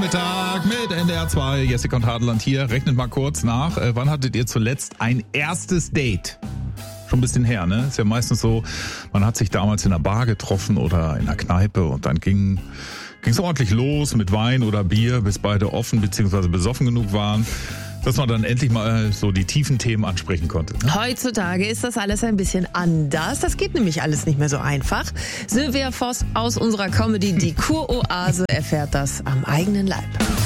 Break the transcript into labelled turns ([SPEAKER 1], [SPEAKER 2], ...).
[SPEAKER 1] Nachmittag mit NDR 2. Jessica und Hadeland hier. Rechnet mal kurz nach. Wann hattet ihr zuletzt ein erstes Date? Schon ein bisschen her, ne? Ist ja meistens so, man hat sich damals in einer Bar getroffen oder in einer Kneipe und dann ging es ordentlich los mit Wein oder Bier, bis beide offen bzw. besoffen genug waren, dass man dann endlich mal so die tiefen Themen ansprechen konnte.
[SPEAKER 2] Heutzutage ist das alles ein bisschen anders. Das geht nämlich alles nicht mehr so einfach. Sylvia Voss aus unserer Comedy Die Kuroase erfährt das am eigenen Leib.